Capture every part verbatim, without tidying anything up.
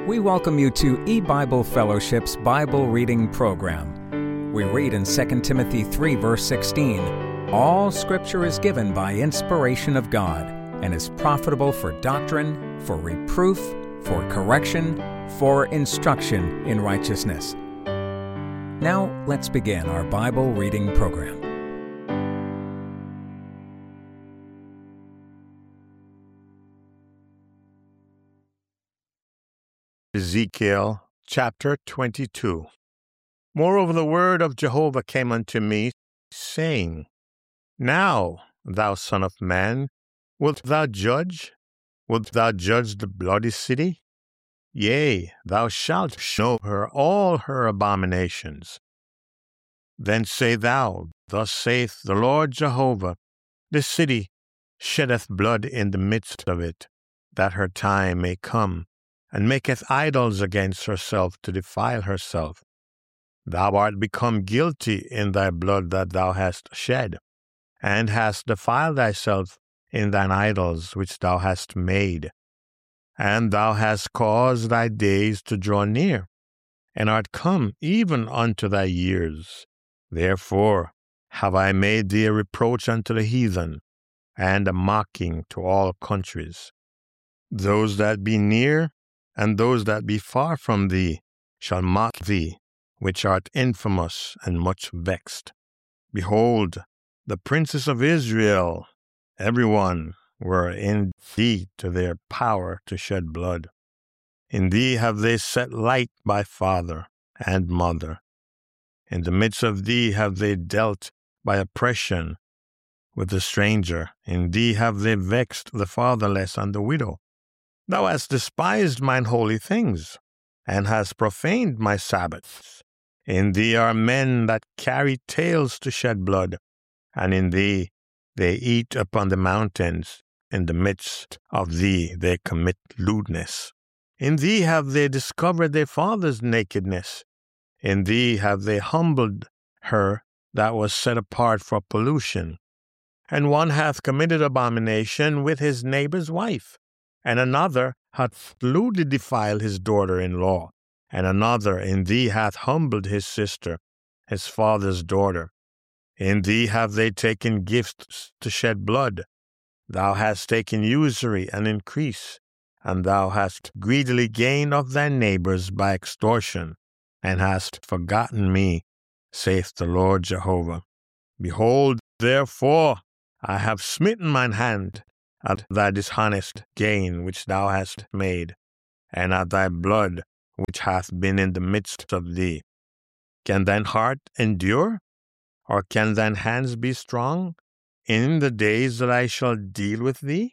We welcome you to E-Bible Fellowship's Bible Reading Program. We read in Second Timothy three, verse sixteen, "All Scripture is given by inspiration of God, and is profitable for doctrine, for reproof, for correction, for instruction in righteousness." Now, let's begin our Bible reading program. Ezekiel chapter twenty-two. Moreover, the word of Jehovah came unto me, saying, Now, thou son of man, wilt thou judge? Wilt thou judge the bloody city? Yea, thou shalt show her all her abominations. Then say thou, Thus saith the Lord Jehovah, This city sheddeth blood in the midst of it, that her time may come, and maketh idols against herself to defile herself. Thou art become guilty in thy blood that thou hast shed, and hast defiled thyself in thine idols which thou hast made. And thou hast caused thy days to draw near, and art come even unto thy years. Therefore have I made thee a reproach unto the heathen, and a mocking to all countries. Those that be near, and those that be far from thee shall mock thee, which art infamous and much vexed. Behold, the princes of Israel, every one, were in thee to their power to shed blood. In thee have they set light by father and mother. In the midst of thee have they dealt by oppression with the stranger. In thee have they vexed the fatherless and the widow. Thou hast despised mine holy things, and hast profaned my Sabbaths. In thee are men that carry tales to shed blood, and in thee they eat upon the mountains. In the midst of thee they commit lewdness. In thee have they discovered their father's nakedness. In thee have they humbled her that was set apart for pollution. And one hath committed abomination with his neighbor's wife, and another hath lewdly defiled his daughter-in-law, and another in thee hath humbled his sister, his father's daughter. In thee have they taken gifts to shed blood. Thou hast taken usury and increase, and thou hast greedily gained of thy neighbors by extortion, and hast forgotten me, saith the Lord Jehovah. Behold, therefore, I have smitten mine hand at thy dishonest gain which thou hast made, and at thy blood which hath been in the midst of thee. Can thine heart endure, or can thine hands be strong, in the days that I shall deal with thee?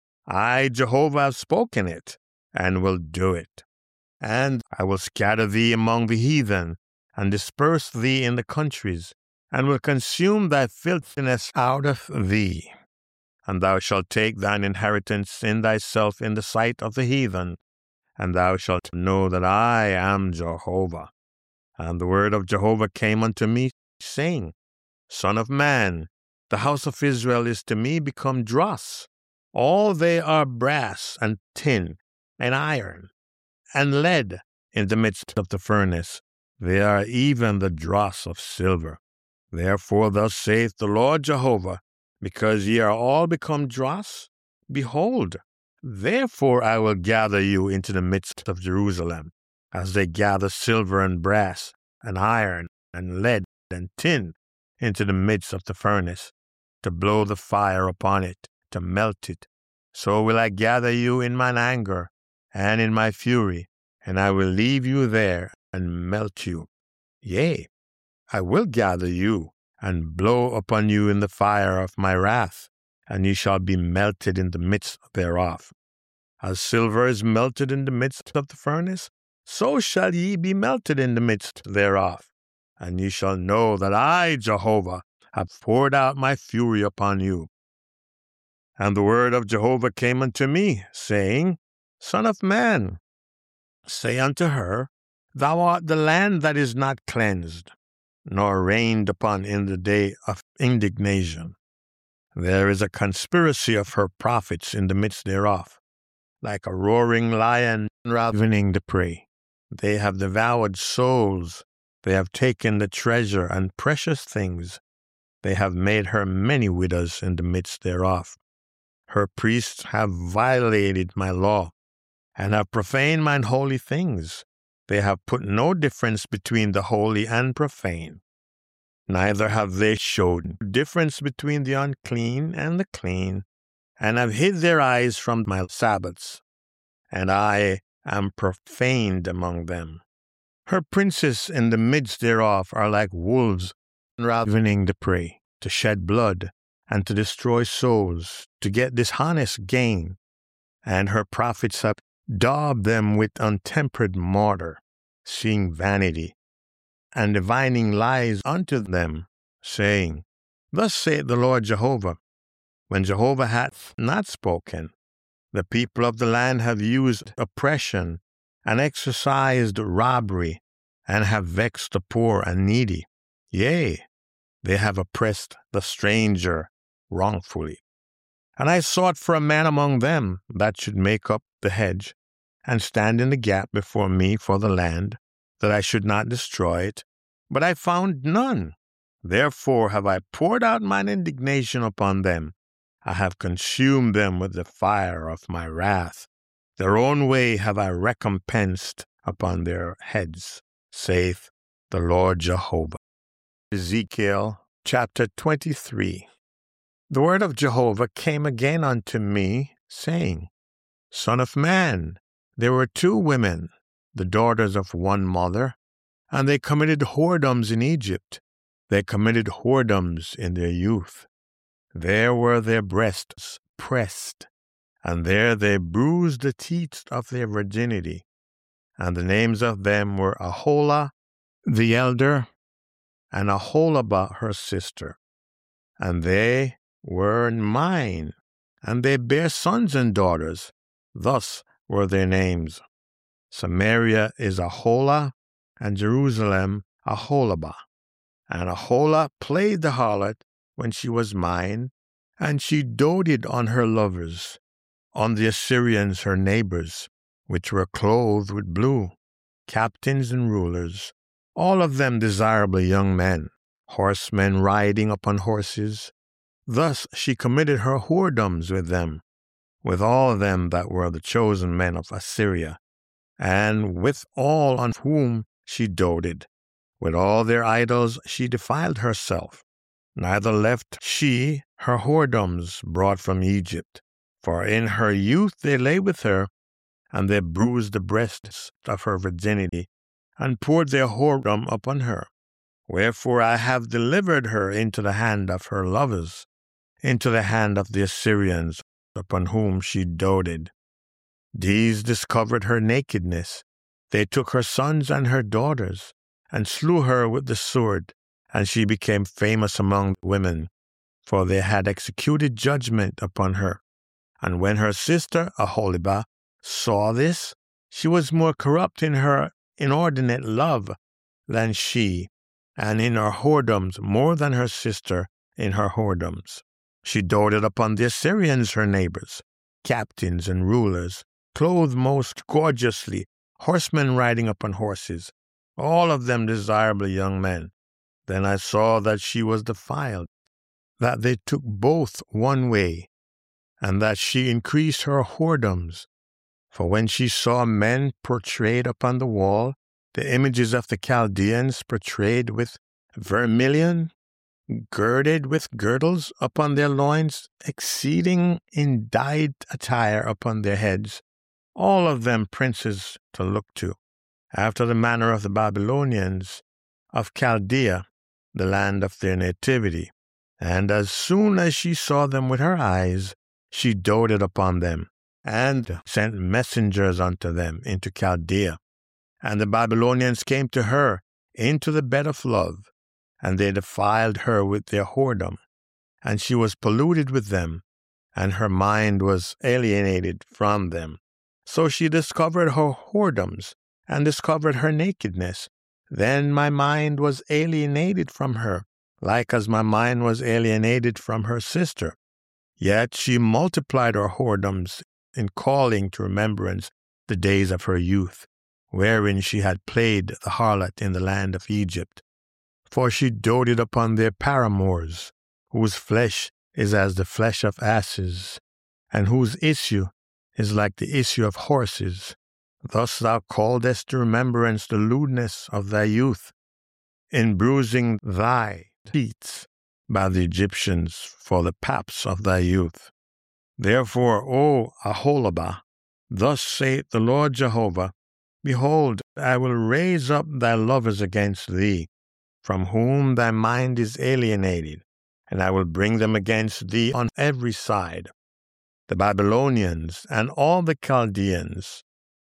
I, Jehovah, have spoken it, and will do it. And I will scatter thee among the heathen, and disperse thee in the countries, and will consume thy filthiness out of thee. And thou shalt take thine inheritance in thyself in the sight of the heathen, and thou shalt know that I am Jehovah. And the word of Jehovah came unto me, saying, Son of man, the house of Israel is to me become dross. All they are brass and tin and iron and lead in the midst of the furnace. They are even the dross of silver. Therefore thus saith the Lord Jehovah, because ye are all become dross, behold, therefore I will gather you into the midst of Jerusalem, as they gather silver and brass and iron and lead and tin into the midst of the furnace, to blow the fire upon it, to melt it. So will I gather you in mine anger and in my fury, and I will leave you there and melt you. Yea, I will gather you and blow upon you in the fire of my wrath, and ye shall be melted in the midst thereof. As silver is melted in the midst of the furnace, so shall ye be melted in the midst thereof. And ye shall know that I, Jehovah, have poured out my fury upon you. And the word of Jehovah came unto me, saying, Son of man, say unto her, Thou art the land that is not cleansed, nor rained upon in the day of indignation. There is a conspiracy of her prophets in the midst thereof. like a roaring lion ravening the prey. They have devoured souls. They have taken the treasure and precious things. They have made her many widows in the midst thereof. Her priests have violated my law, and have profaned mine holy things. They have put no difference between the holy and profane. Neither have they showed difference between the unclean and the clean, and have hid their eyes from my Sabbaths, and I am profaned among them. Her princes in the midst thereof are like wolves ravening the prey, to shed blood, and to destroy souls, to get dishonest gain. And her prophets have daubed them with untempered mortar, seeing vanity, and divining lies unto them, saying, Thus saith the Lord Jehovah, when Jehovah hath not spoken. The people of the land have used oppression, and exercised robbery, and have vexed the poor and needy. Yea, they have oppressed the stranger wrongfully. And I sought for a man among them that should make up the hedge, and stand in the gap before me for the land, that I should not destroy it. But I found none. Therefore have I poured out mine indignation upon them. I have consumed them with the fire of my wrath. Their own way have I recompensed upon their heads, saith the Lord Jehovah. Ezekiel chapter twenty-three. The word of Jehovah came again unto me, saying, Son of man, there were two women, the daughters of one mother, and they committed whoredoms in Egypt. They committed whoredoms in their youth. There were their breasts pressed, and there they bruised the teats of their virginity. And the names of them were Aholah the elder, and Aholibah her sister. And they were mine, and they bare sons and daughters. Thus were their names. Samaria is Aholah, and Jerusalem Aholibah. And Aholah played the harlot when she was mine, and she doted on her lovers, on the Assyrians her neighbors, which were clothed with blue, captains and rulers, all of them desirable young men, horsemen riding upon horses. Thus she committed her whoredoms with them, with all them that were the chosen men of Assyria, and with all on whom she doted. With all their idols she defiled herself. Neither left she her whoredoms brought from Egypt. For in her youth they lay with her, and they bruised the breasts of her virginity, and poured their whoredom upon her. Wherefore I have delivered her into the hand of her lovers, into the hand of the Assyrians, upon whom she doted. These discovered her nakedness. They took her sons and her daughters, and slew her with the sword, and she became famous among women, for they had executed judgment upon her. And when her sister Aholibah saw this, she was more corrupt in her inordinate love than she, and in her whoredoms more than her sister in her whoredoms. She doted upon the Assyrians her neighbors, captains and rulers, clothed most gorgeously, horsemen riding upon horses, all of them desirable young men. Then I saw that she was defiled, that they took both one way, and that she increased her whoredoms. For when she saw men portrayed upon the wall, the images of the Chaldeans portrayed with vermilion, girded with girdles upon their loins, exceeding in dyed attire upon their heads, all of them princes to look to, after the manner of the Babylonians, of Chaldea, the land of their nativity. And as soon as she saw them with her eyes, she doted upon them, and sent messengers unto them into Chaldea. And the Babylonians came to her into the bed of love, and they defiled her with their whoredom, and she was polluted with them, and her mind was alienated from them. So she discovered her whoredoms, and discovered her nakedness. Then my mind was alienated from her, like as my mind was alienated from her sister. Yet she multiplied her whoredoms in calling to remembrance the days of her youth, wherein she had played the harlot in the land of Egypt. For she doted upon their paramours, whose flesh is as the flesh of asses, and whose issue is like the issue of horses. Thus thou calledst to remembrance the lewdness of thy youth, in bruising thy teats by the Egyptians for the paps of thy youth. Therefore, O Aholibah, thus saith the Lord Jehovah, Behold, I will raise up thy lovers against thee, from whom thy mind is alienated, and I will bring them against thee on every side, the Babylonians and all the Chaldeans,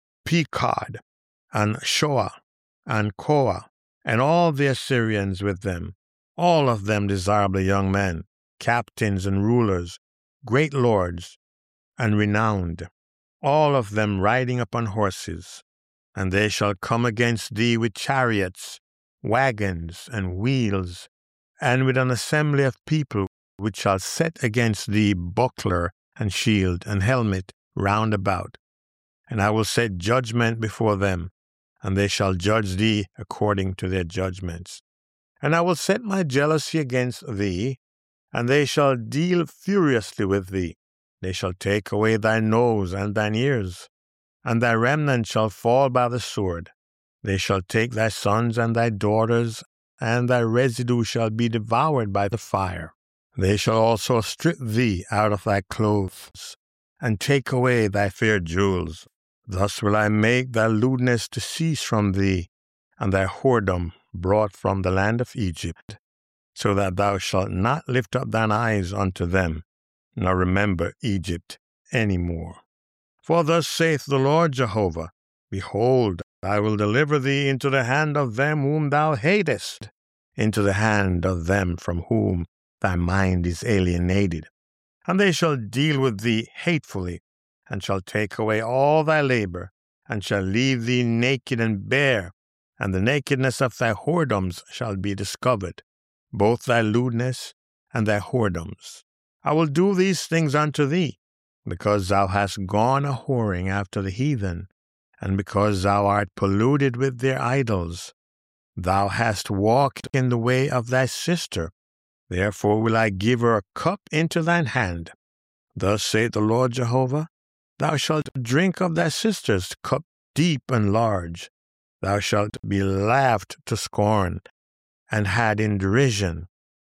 Pekod, and Shoah, and Koah, and all the Assyrians with them, all of them desirable young men, captains and rulers, great lords, and renowned, all of them riding upon horses. And they shall come against thee with chariots, wagons, and wheels, and with an assembly of people, which shall set against thee buckler and shield and helmet round about. And I will set judgment before them, and they shall judge thee according to their judgments. And I will set my jealousy against thee, and they shall deal furiously with thee. They shall take away thy nose and thine ears, and thy remnant shall fall by the sword. They shall take thy sons and thy daughters, and thy residue shall be devoured by the fire. They shall also strip thee out of thy clothes, and take away thy fair jewels. Thus will I make thy lewdness to cease from thee, and thy whoredom brought from the land of Egypt, so that thou shalt not lift up thine eyes unto them, nor remember Egypt any more. For thus saith the Lord Jehovah, Behold, I will deliver thee into the hand of them whom thou hatest, into the hand of them from whom thy mind is alienated. And they shall deal with thee hatefully, and shall take away all thy labor, and shall leave thee naked and bare, and the nakedness of thy whoredoms shall be discovered, both thy lewdness and thy whoredoms. I will do these things unto thee, because thou hast gone a whoring after the heathen, and because thou art polluted with their idols. Thou hast walked in the way of thy sister. Therefore will I give her a cup into thine hand. Thus saith the Lord Jehovah, Thou shalt drink of thy sister's cup deep and large. Thou shalt be laughed to scorn, and had in derision.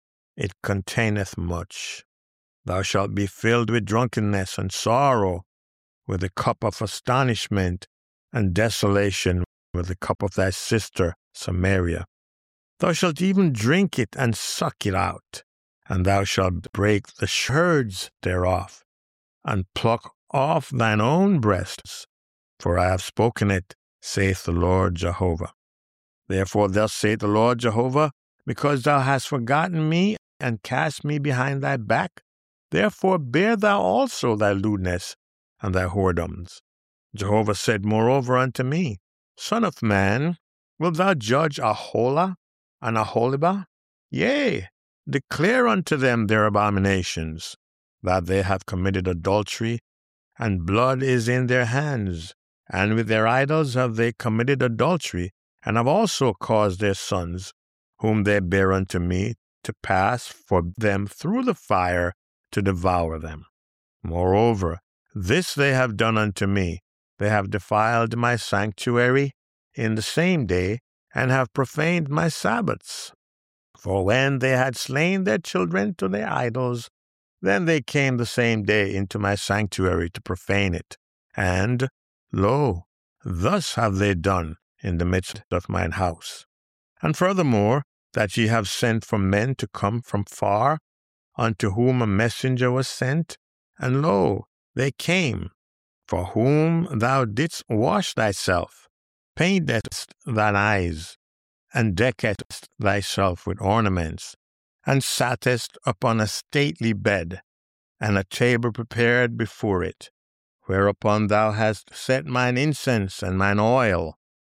It containeth much. Thou shalt be filled with drunkenness and sorrow, with the cup of astonishment and desolation, with the cup of thy sister Samaria. Thou shalt even drink it and suck it out, and thou shalt break the sherds thereof, and pluck off thine own breasts, for I have spoken it, saith the Lord Jehovah. Therefore thus saith the Lord Jehovah, because thou hast forgotten me, and cast me behind thy back, therefore bear thou also thy lewdness and thy whoredoms. Jehovah said moreover unto me, Son of man, wilt thou judge Aholah and Aholibah? Yea, declare unto them their abominations, that they have committed adultery, and blood is in their hands, and with their idols have they committed adultery, and have also caused their sons, whom they bear unto me, to pass for them through the fire to devour them. Moreover, this they have done unto me, they have defiled my sanctuary in the same day, and have profaned my Sabbaths. For when they had slain their children to their idols, then they came the same day into my sanctuary to profane it. And, lo, thus have they done in the midst of mine house. And furthermore, that ye have sent for men to come from far, unto whom a messenger was sent, and lo, they came, for whom thou didst wash thyself, paintedst thine eyes, and deckedst thyself with ornaments, and sattest upon a stately bed, and a table prepared before it, whereupon thou hast set mine incense and mine oil.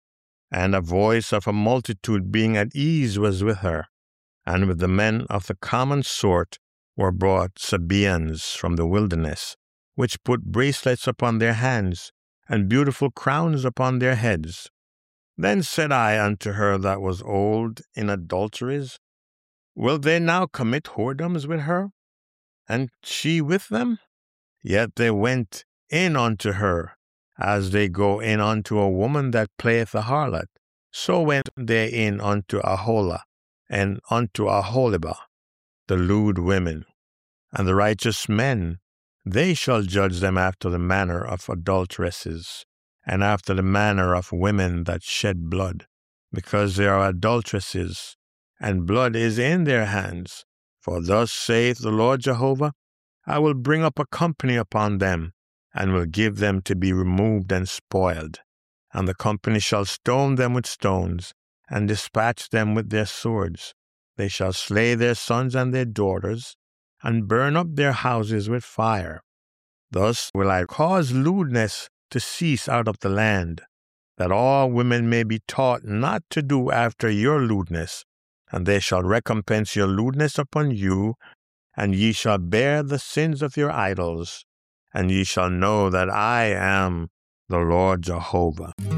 And a voice of a multitude being at ease was with her, and with the men of the common sort were brought Sabaeans from the wilderness, which put bracelets upon their hands, and beautiful crowns upon their heads. Then said I unto her that was old in adulteries, Will they now commit whoredoms with her, and she with them? Yet they went in unto her, as they go in unto a woman that playeth the harlot. So went they in unto Aholah, and unto Aholibah, the lewd women. And the righteous men, they shall judge them after the manner of adulteresses, and after the manner of women that shed blood, because they are adulteresses, and blood is in their hands. For thus saith the Lord Jehovah, I will bring up a company upon them, and will give them to be removed and spoiled. And the company shall stone them with stones, and dispatch them with their swords. They shall slay their sons and their daughters, and burn up their houses with fire. Thus will I cause lewdness to cease out of the land, that all women may be taught not to do after your lewdness, and they shall recompense your lewdness upon you, and ye shall bear the sins of your idols, and ye shall know that I am the Lord Jehovah.